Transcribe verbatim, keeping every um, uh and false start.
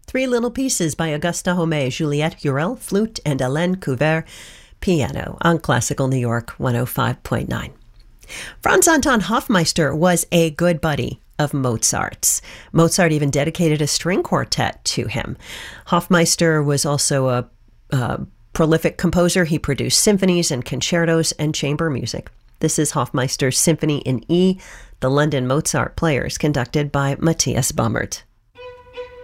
Three Little Pieces by Augusta Homé, Juliette Hurel, flute, and Hélène Couvert, piano, on Classical New York one oh five point nine. Franz Anton Hofmeister was a good buddy of Mozart's. Mozart even dedicated a string quartet to him. Hofmeister was also a, a prolific composer. He produced symphonies and concertos and chamber music. This is Hofmeister's Symphony in E, the London Mozart Players, conducted by Matthias Baumert.